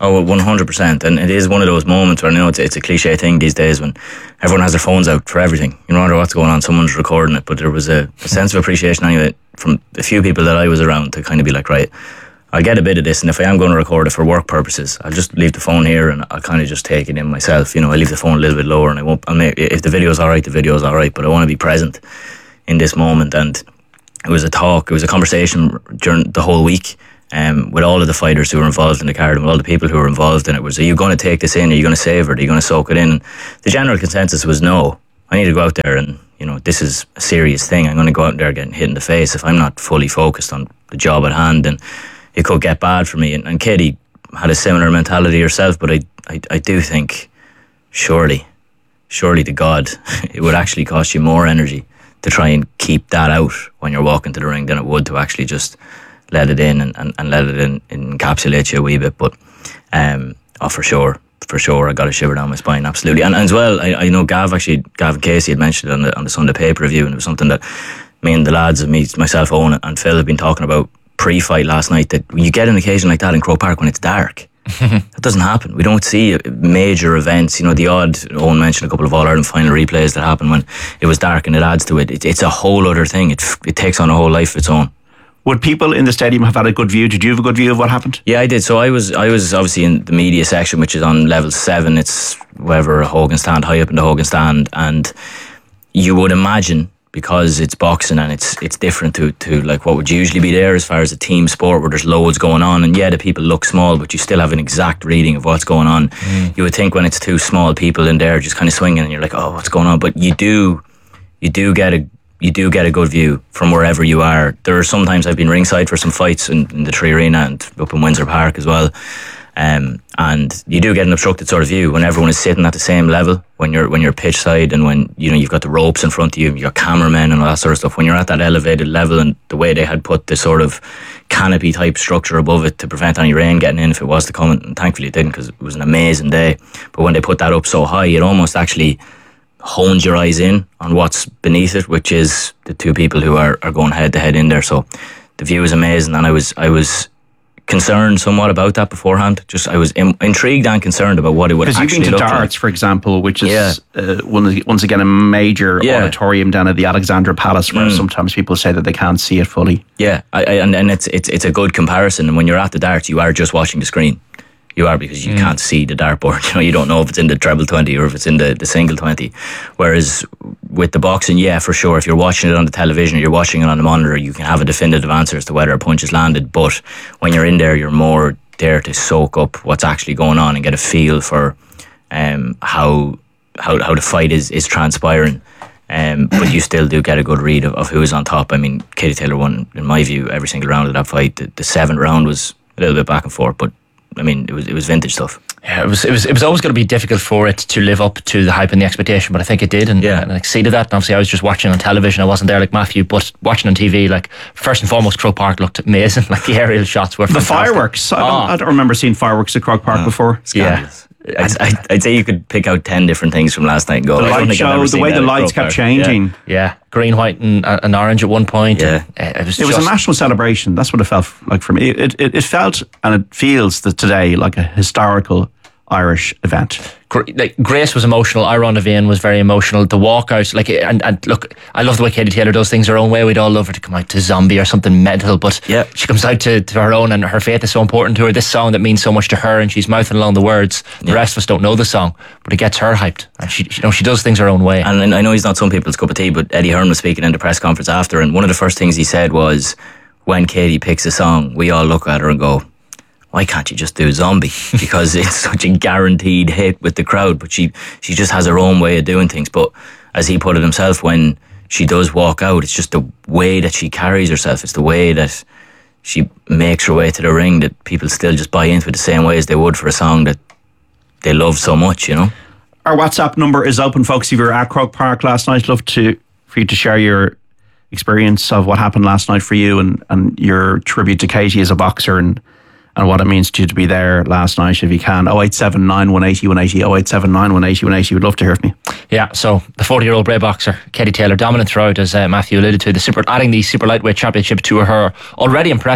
Oh, one hundred percent. And it is one of those moments where I know it's, it's a cliche thing these days when everyone has their phones out for everything. You know, no matter what's going on, someone's recording it. But there was a, a sense of appreciation anyway from the few people that I was around to kind of be like, right, I'll get a bit of this, and if I am going to record it for work purposes, I'll just leave the phone here and I'll kind of just take it in myself. You know, I leave the phone a little bit lower, and I won't. I'll make, if the video's all right, the video's all right. But I want to be present in this moment. And it was a talk, it was a conversation during the whole week, um, with all of the fighters who were involved in the card and with all the people who were involved in it. Was, are you going to take this in? Are you going to savour it? Are you going to soak it in? The general consensus was no. I need to go out there and, you know, this is a serious thing. I'm going to go out there getting hit in the face if I'm not fully focused on the job at hand. And it could get bad for me. And, and Katie had a similar mentality herself, but I, I, I do think, surely, surely to God, it would actually cost you more energy to try and keep that out when you're walking to the ring than it would to actually just let it in and, and, and let it in, encapsulate you a wee bit. But, um, oh, for sure, for sure, I got a shiver down my spine, absolutely. And, and as well, I, I know Gav actually, Gavin Casey had mentioned it on the, on the Sunday paper review, and it was something that me and the lads, me, myself, Owen and Phil have been talking about pre-fight last night, that you get an occasion like that in Croke Park when it's dark. That doesn't happen. We don't see major events. You know, the odd, Owen mentioned a couple of All-Ireland final replays that happen when it was dark, and it adds to it. it it's a whole other thing. It, it takes on a whole life of its own. Would people in the stadium have had a good view? Did you have a good view of what happened? Yeah, I did. So I was I was obviously in the media section, which is on level seven. It's wherever Hogan stand, high up in the Hogan stand. And you would imagine, because it's boxing and it's it's different to, to like what would usually be there as far as a team sport where there's loads going on, and yeah, the people look small, but you still have an exact reading of what's going on. Mm. You would think when it's two small people in there just kind of swinging and you're like, oh, what's going on? But you do you do get a you do get a good view from wherever you are. There are sometimes I've been ringside for some fights in, in the Tree Arena and up in Windsor Park as well. Um, and you do get an obstructed sort of view when everyone is sitting at the same level, when you're when you're pitch side, and when you know you've got the ropes in front of you, you've got cameramen and all that sort of stuff. When you're at that elevated level, and the way they had put the sort of canopy type structure above it to prevent any rain getting in if it was to come, and thankfully it didn't because it was an amazing day. But when they put that up so high, it almost actually hones your eyes in on what's beneath it, which is the two people who are, are going head to head in there. So the view is amazing, and I was I was. concerned somewhat about that beforehand. Just I was in, intrigued and concerned about what it would actually look like. Because you've been to darts, like. For example, which is yeah. uh, one the, once again a major yeah. auditorium down at the Alexandra Palace, where mm. sometimes people say that they can't see it fully. Yeah, I, I, and, and it's it's it's a good comparison. And when you're at the darts, you are just watching the screen. You are, because you mm. can't see the dartboard. You know, you don't know if it's in the treble twenty or if it's in the, the single twenty. Whereas with the boxing, yeah, for sure, if you're watching it on the television or you're watching it on the monitor, you can have a definitive answer as to whether a punch has landed. But when you're in there, you're more there to soak up what's actually going on and get a feel for um, how how how the fight is is transpiring. Um, but you still do get a good read of, of who is on top. I mean, Katie Taylor won, in my view, every single round of that fight. The, the seventh round was a little bit back and forth, but I mean, it was it was vintage stuff. Yeah, it was it was it was always going to be difficult for it to live up to the hype and the expectation, but I think it did, and, yeah. and exceeded that. And obviously, I was just watching on television. I wasn't there like Matthew, but watching on T V, like first and foremost, Croke Park looked amazing. Like the aerial shots were the fantastic. Fireworks. I don't, oh. I don't remember seeing fireworks at Croke Park oh. before. Scandalous. Yeah. I'd, I'd, I'd say you could pick out ten different things from last night and go. The light show, the way the lights kept changing. Yeah. yeah, green, white, and, and orange at one point. Yeah, and, uh, it was. It was a national celebration. That's what it felt like for me. It it, it felt and it feels that today like a historical Irish event. Like Grace was emotional. Iron Levine was very emotional. The walkout, like, and, and look, I love the way Katie Taylor does things her own way. We'd all love her to come out to Zombie or something mental, but yeah. she comes out to, to her own, and her faith is so important to her. This song that means so much to her, and she's mouthing along the words. The yeah. rest of us don't know the song, but it gets her hyped, and she, you know, she does things her own way. And I know he's not some people's cup of tea, but Eddie Hearn was speaking in the press conference after, and one of the first things he said was, when Katie picks a song, we all look at her and go, why can't you just do Zombie? Because it's such a guaranteed hit with the crowd, but she, she just has her own way of doing things. But as he put it himself, when she does walk out, it's just the way that she carries herself. It's the way that she makes her way to the ring that people still just buy into it the same way as they would for a song that they love so much, you know? Our WhatsApp number is open, folks. If you were at Croke Park last night, I'd love to, for you to share your experience of what happened last night for you, and, and your tribute to Katie as a boxer, and and what it means to you to be there last night, if you can. oh eight seven nine, one eight oh, one eight oh, oh eight seven nine, one eight oh, one eight oh. We'd love to hear from you. Yeah, so the forty-year-old Bray boxer, Katie Taylor, dominant throughout, as uh, Matthew alluded to, the super, adding the super lightweight championship to her already impressive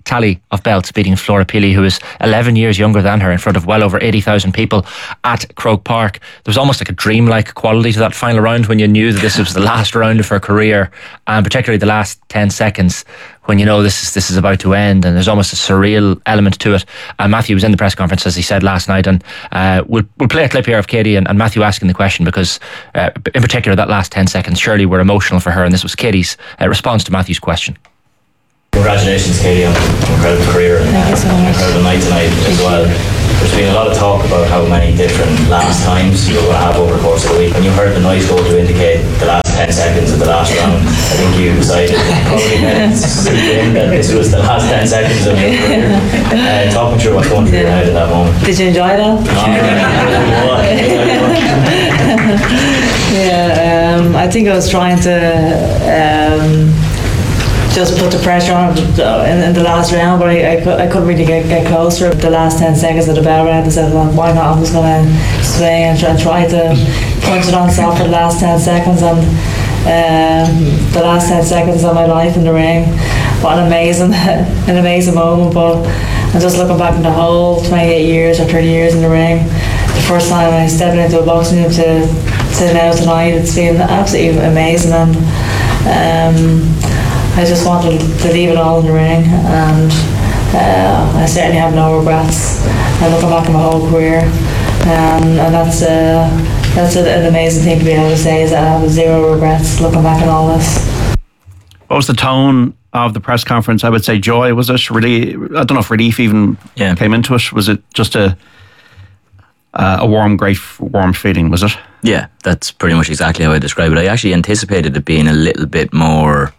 tally of belts, beating Flora Peely, who is eleven years younger than her, in front of well over eighty thousand people at Croke Park. There was almost like a dreamlike quality to that final round when you knew that this was the last round of her career, and particularly the last ten seconds when you know this is this is about to end, and there's almost a surreal element to it. And Matthew was in the press conference, as he said last night, and uh, we'll, we'll play a clip here of Katie and, and Matthew asking the question, because uh, in particular that last ten seconds surely were emotional for her, and this was Katie's uh, response to Matthew's question. Congratulations, Katie, on an incredible career and Thank you so much. incredible night tonight as well. There's been a lot of talk about how many different last times you're going to have over the course of the week. When you heard the noise go to indicate the last ten seconds of the last round, I think you decided probably that this was the last ten seconds of your career. Uh, talk me through what's going through your head at that moment. Did you enjoy that? Yeah, um, I think I was trying to um, just put the pressure on in, in the last round, but I, I, I couldn't really get, get closer. The last ten seconds of the bell round, I said, well, why not? I'm just going to swing and try, try to punch it on soft for the last ten seconds. And um, the last ten seconds of my life in the ring, what an amazing, an amazing moment. But I'm just looking back in the whole twenty-eight years or thirty years in the ring. The first time I stepped into a boxing gym to, to now tonight, it's been absolutely amazing. And um, I just wanted to leave it all in the ring, and uh, I certainly have no regrets. I'm looking back at my whole career, um, and that's uh, that's an amazing thing to be able to say, is that I have zero regrets looking back at all this. What was the tone of the press conference? I would say joy. Was it really? I don't know if relief even yeah. came into it. Was it just a uh, a warm, great, warm feeling? Was it? Yeah, that's pretty much exactly how I describe it. I actually anticipated it being a little bit more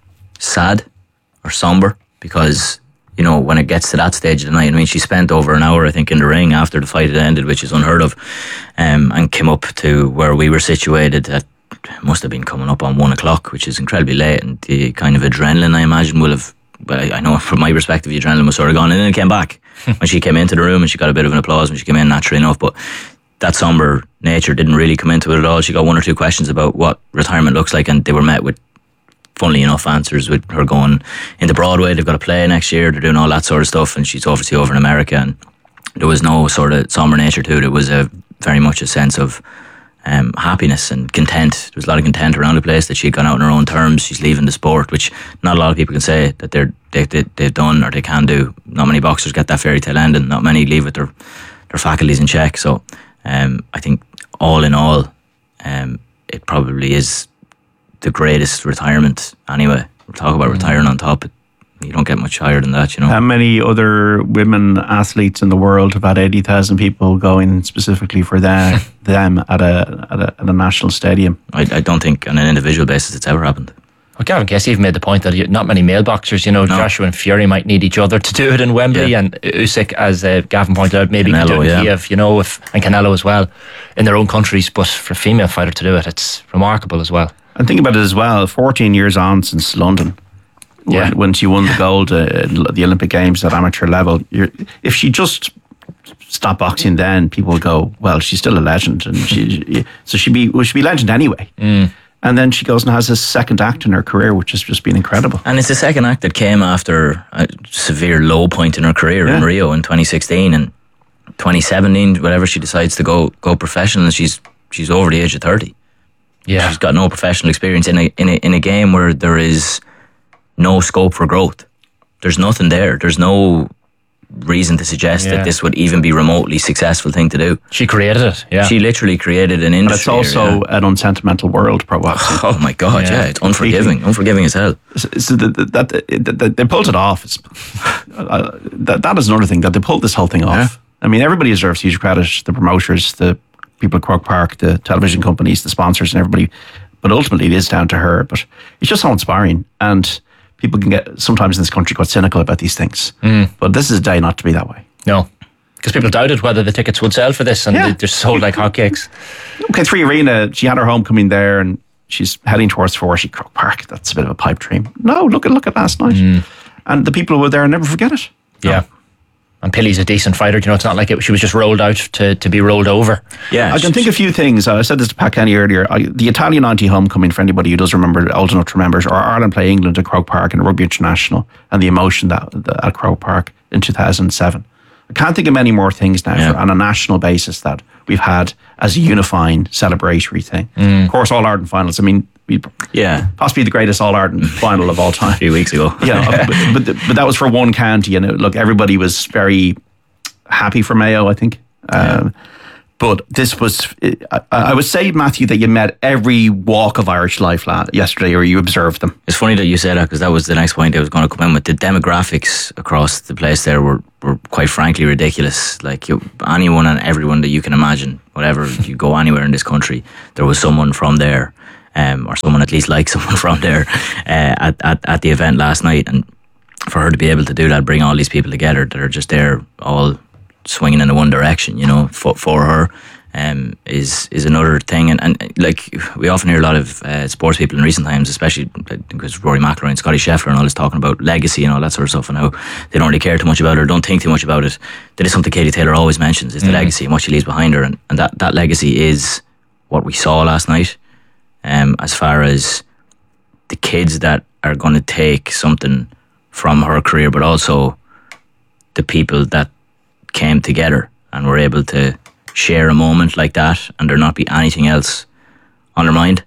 sad or somber, because you know, when it gets to that stage of the night, I mean, she spent over an hour I think in the ring after the fight had ended, which is unheard of, um, and came up to where we were situated at, must have been coming up on one o'clock, which is incredibly late, and the kind of adrenaline I imagine will have, well, I know from my perspective the adrenaline was sort of gone, and then it came back when she came into the room, and she got a bit of an applause when she came in, naturally enough, but that somber nature didn't really come into it at all. She got one or two questions about what retirement looks like, and they were met with, funnily enough, answers with her going into Broadway. They've got to play next year. They're doing all that sort of stuff, and she's obviously over in America, and there was no sort of somber nature to it. It was a very much a sense of um, happiness and content. There was a lot of content around the place that she'd gone out on her own terms. She's leaving the sport, which not a lot of people can say that they're they, they, they've done or they can do. Not many boxers get that fairy tale ending. Not many leave with their their faculties in check. So um, I think all in all, um, it probably is the greatest retirement anyway. We'll talk about retiring on top. You don't get much higher than that, you know. How many other women athletes in the world have had eighty thousand people going specifically for them, them at a, at a at a national stadium? I, I don't think on an individual basis it's ever happened. Well, Gavin Casey even made the point that not many male boxers, you know, no. Joshua and Fury might need each other to do it in Wembley, yeah. and Usyk, as uh, Gavin pointed out, maybe Canelo, can do it in yeah. Kiev, you know, if, and Canelo as well, in their own countries. But for a female fighter to do it, it's remarkable as well. And think about it as well, fourteen years on since London, yeah. when, when she won the gold at uh, the Olympic Games at amateur level. You're, if she just stopped boxing then, people would go, well, she's still a legend. And she, so she'd be, well, she'd be a legend anyway. Mm. And then she goes and has a second act in her career, which has just been incredible. And it's a second act that came after a severe low point in her career yeah. in Rio in twenty sixteen, and twenty seventeen, whatever, she decides to go go professional, and she's she's over the age of thirty. Yeah, she's got no professional experience in a in a in a game where there is no scope for growth. There's nothing there. There's no reason to suggest yeah. that this would even be remotely successful thing to do. She created it. Yeah, she literally created an industry. And it's also here, yeah. an unsentimental world, pro boxing. Oh my God! Yeah, yeah, it's unforgiving, unforgiving as hell. So, so that, that, that, that they pulled it off. It's, uh, that that is another thing, that they pulled this whole thing off. Yeah. I mean, everybody deserves huge credit. The promoters, the people at Croke Park, the television companies, the sponsors, and everybody. But ultimately, it is down to her. But it's just so inspiring, and people can get sometimes in this country quite cynical about these things. Mm. But this is a day not to be that way. No, because people doubted whether the tickets would sell for this, and yeah. they're sold like hotcakes. Okay, Three Arena, she had her homecoming there, and she's heading towards Forty Croke Park. That's a bit of a pipe dream. No, look at look at last night, mm. and the people who were there never forget it. Yeah, And Pilly's a decent fighter. You know, it's not like it, she was just rolled out to, to be rolled over. Yeah, I can think of a few things. I said this to Pat Kenny earlier. I, the Italian anti-homecoming, for anybody who does remember, old enough to remember, or Ireland play England at Croke Park in a Rugby International, and the emotion that, that at Croke Park in two thousand seven. I can't think of many more things now yeah. for, on a national basis that we've had as a unifying, celebratory thing. Mm. Of course, All Ireland finals. I mean, we, yeah, possibly the greatest All Ireland final of all time. A few weeks ago. Yeah, but, but but that was for one county, and it, look, everybody was very happy for Mayo, I think. Um, yeah. But this was, I, I would say, Matthew, that you met every walk of Irish life yesterday, or you observed them. It's funny that you say that, because that was the next point I was going to come in with. The demographics across the place there were, were quite frankly ridiculous. Like you, anyone and everyone that you can imagine, whatever, you go anywhere in this country, there was someone from there, um, or someone at least like someone from there uh, at, at, at the event last night. And for her to be able to do that, bring all these people together that are just there all swinging in the one direction, you know, for, for her, um, is is another thing. And, and like, we often hear a lot of uh, sports people in recent times, especially because Rory McIlroy and Scotty Scheffler and all this talking about legacy and all that sort of stuff, and how they don't really care too much about it or don't think too much about it. That is something Katie Taylor always mentions, is the mm. legacy and what she leaves behind her. And, and that, that legacy is what we saw last night, um, as far as the kids that are going to take something from her career, but also the people that came together and were able to share a moment like that, and there not be anything else on their mind.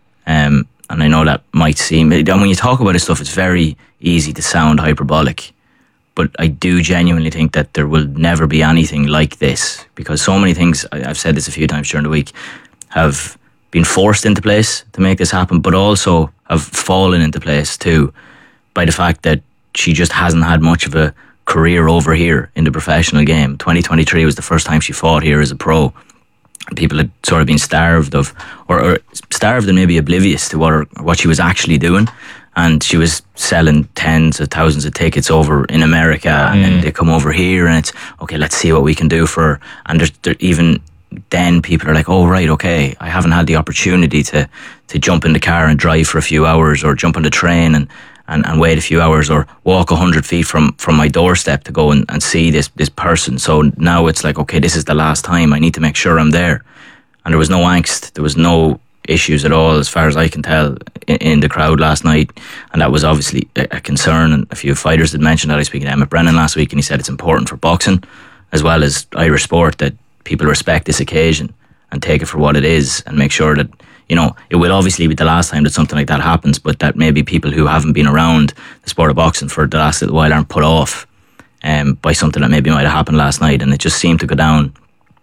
Um, and I know that might seem, and when you talk about this stuff, it's very easy to sound hyperbolic, but I do genuinely think that there will never be anything like this, because so many things, I've said this a few times during the week, have been forced into place to make this happen, but also have fallen into place too by the fact that she just hasn't had much of a career over here in the professional game. twenty twenty-three was the first time she fought here as a pro. People had sort of been starved of, or, or starved and maybe oblivious to what her, what she was actually doing. And she was selling tens of thousands of tickets over in America, mm. and they come over here, and it's okay, let's see what we can do for her. And there's there, even then people are like, oh right, okay, I haven't had the opportunity to to jump in the car and drive for a few hours, or jump on the train and And, and wait a few hours, or walk a hundred feet from, from my doorstep to go and, and see this this person. So now it's like, okay, this is the last time. I need to make sure I'm there. And there was no angst. There was no issues at all, as far as I can tell, in, in the crowd last night. And that was obviously a, a concern. And a few fighters had mentioned that. I was speaking to Emmett Brennan last week, and he said it's important for boxing as well as Irish sport that people respect this occasion and take it for what it is, and make sure that, you know, it will obviously be the last time that something like that happens, but that maybe people who haven't been around the sport of boxing for the last little while aren't put off um, by something that maybe might have happened last night. And it just seemed to go down,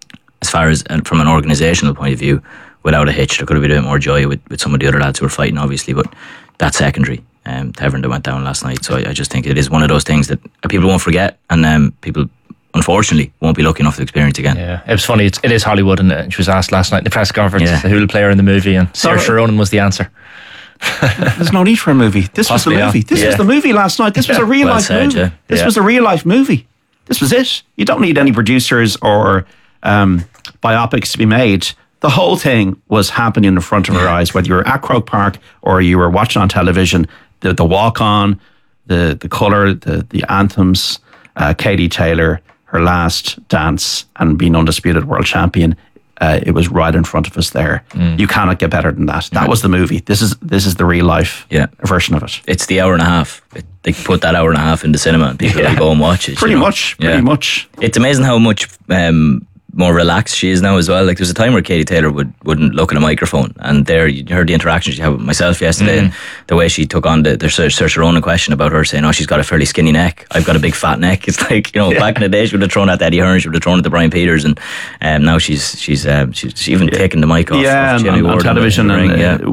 as far as uh, from an organisational point of view, without a hitch. There could have been a bit more joy with, with some of the other lads who were fighting, obviously, but that's secondary um, to everything that went down last night. So I, I just think it is one of those things that people won't forget, and um, people unfortunately won't be lucky enough to experience again. Yeah, it was funny. It's, it is Hollywood, and she was asked last night in the press conference yeah. who will play her in the movie, and Saoirse Ronan was the answer. There's no need for a movie. This Possibly, was the movie. Yeah. This yeah. was the movie last night. This yeah. was a real well life said, movie. Yeah. This yeah. was a real life movie. This was it. You don't need any producers or um, biopics to be made. The whole thing was happening in front of our eyes, whether you were at Croke Park or you were watching on television. The, the walk on, the the colour, the the anthems, uh, Katie Taylor, her last dance, and being undisputed world champion. Uh, it was right in front of us there. Mm. You cannot get better than that. That was the movie. This is this is the real life yeah. version of it. It's the hour and a half. It, they put that hour and a half in the cinema, and people yeah. will go and watch it. Pretty you know? much. Pretty yeah. much. It's amazing how much um, more relaxed she is now as well. Like, there was a time where Katie Taylor would, wouldn't look at a microphone, and there you heard the interaction she had with myself yesterday, mm. and the way she took on the, the Saoirse Ronan question about her saying, oh, she's got a fairly skinny neck, I've got a big fat neck. It's like, you know, yeah. back in the day she would have thrown at Eddie Hearn, she would have thrown at the Brian Peters, and um, now she's she's um, she's even yeah. taking the mic off yeah, off on, on television, and, ring, yeah. uh,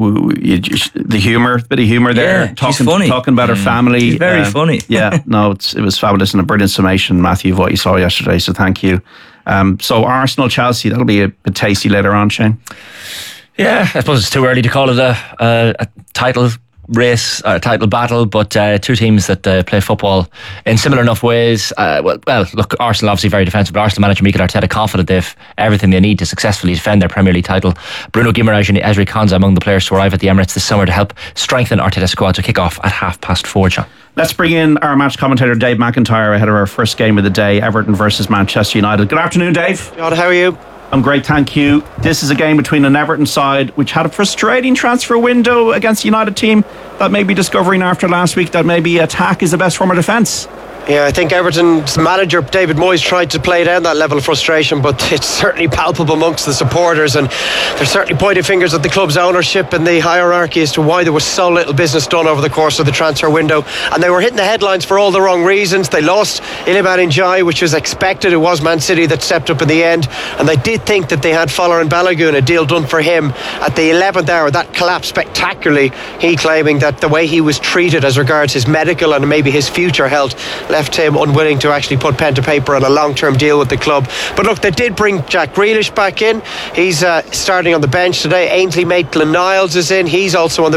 the humour, bit of humour there, yeah, talking, she's funny. talking about mm. her family. She's very uh, funny. Yeah, no, it's, it was fabulous, and a brilliant summation, Matthew, of what you saw yesterday, so thank you. Um, so Arsenal, Chelsea, that'll be a bit tasty later on, Shane. Yeah, I suppose it's too early to call it a, a, a title race, uh, title battle, but uh, two teams that uh, play football in similar enough ways. Uh, well, well, look, Arsenal obviously very defensive, but Arsenal manager Mikel Arteta confident they've everything they need to successfully defend their Premier League title. Bruno Guimaraes and Ezri Konsa among the players to arrive at the Emirates this summer to help strengthen Arteta's squad to kick off at half past four, John. Let's bring in our match commentator Dave McIntyre ahead of our first game of the day, Everton versus Manchester United. Good afternoon, Dave. God, how are you? I'm great, thank you. This is a game between an Everton side which had a frustrating transfer window against a United team that may be discovering after last week that maybe attack is the best form of defence. Yeah, I think Everton's manager David Moyes tried to play down that level of frustration, but it's certainly palpable amongst the supporters, and they're certainly pointing fingers at the club's ownership and the hierarchy as to why there was so little business done over the course of the transfer window. And they were hitting the headlines for all the wrong reasons. They lost Iliman Ndiaye, which was expected. It was Man City that stepped up in the end, and they did think that they had Folarin Balogun, a deal done for him at the eleventh hour. That collapsed spectacularly, he claiming that the way he was treated as regards his medical and maybe his future health left him unwilling to actually put pen to paper on a long-term deal with the club. But look, they did bring Jack Grealish back in. He's uh, starting on the bench today. Ainsley Maitland-Niles is in. He's also on the